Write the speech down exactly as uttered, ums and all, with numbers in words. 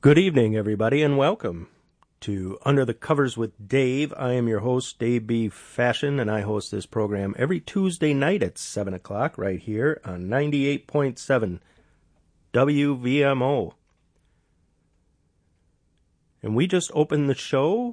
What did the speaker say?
Good evening, everybody, and welcome to Under the Covers with Dave. I am your host, Dave B. Fashion, and I host this program every Tuesday night at seven o'clock right here on ninety-eight point seven W V M O. And we just opened the show